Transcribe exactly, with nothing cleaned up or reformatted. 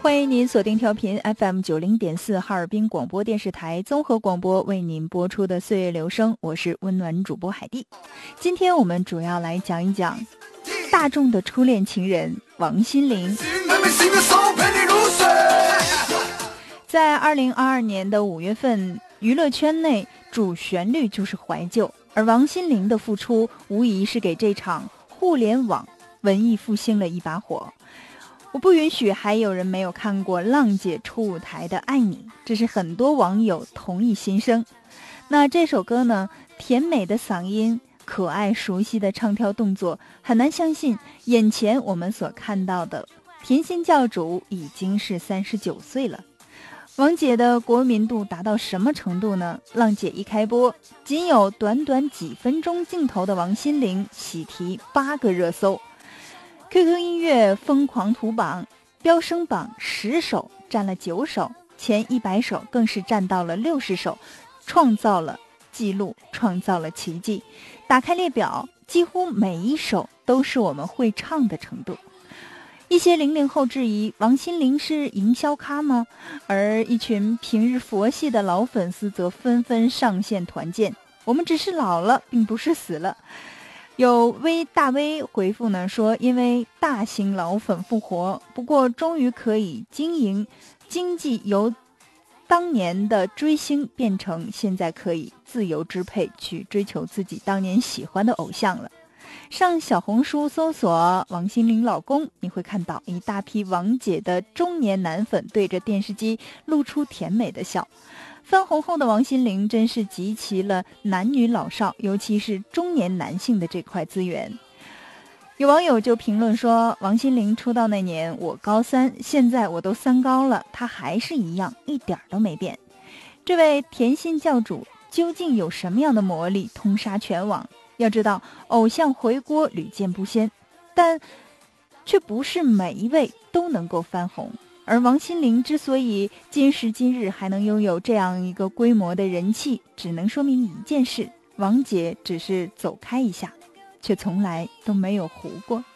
欢迎您锁定调频 F M 九零点四哈尔滨广播电视台综合广播为您播出的岁月留声，我是温暖主播海蒂。今天我们主要来讲一讲大众的初恋情人王心凌。在二零二二年的五月份，娱乐圈内主旋律就是怀旧，而王心凌的复出无疑是给这场互联网文艺复兴了一把火。我不允许还有人没有看过浪姐初舞台的《爱你》，这是很多网友同一心声。那这首歌呢，甜美的嗓音，可爱熟悉的唱跳动作，很难相信眼前我们所看到的甜心教主已经是三十九岁了。王姐的国民度达到什么程度呢？浪姐一开播，仅有短短几分钟镜头的王心凌喜提八个热搜， Q Q 音乐疯狂图榜飙升榜十首占了九首，前一百首更是占到了六十首，创造了记录，创造了奇迹。打开列表，几乎每一首都是我们会唱的程度。一些零零后质疑王心凌是营销咖吗？而一群平日佛系的老粉丝则纷纷上线团建，我们只是老了，并不是死了。有微大 V 回复呢说，因为大型老粉复活，不过终于可以经营经济，由当年的追星变成现在可以自由支配去追求自己当年喜欢的偶像了。上小红书搜索王心凌老公，你会看到一大批王姐的中年男粉对着电视机露出甜美的笑。翻红后的王心凌真是集齐了男女老少，尤其是中年男性的这块资源。有网友就评论说，王心凌出道那年我高三，现在我都三高了，她还是一样，一点都没变。这位甜心教主究竟有什么样的魔力通杀全网？要知道，偶像回锅屡见不鲜，但却不是每一位都能够翻红。而王心凌之所以今时今日还能拥有这样一个规模的人气，只能说明一件事：王姐只是走开一下，却从来都没有糊过。